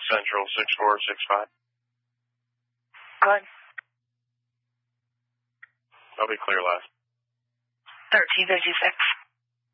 Central 6465. Go ahead. I'll be clear last. 1356.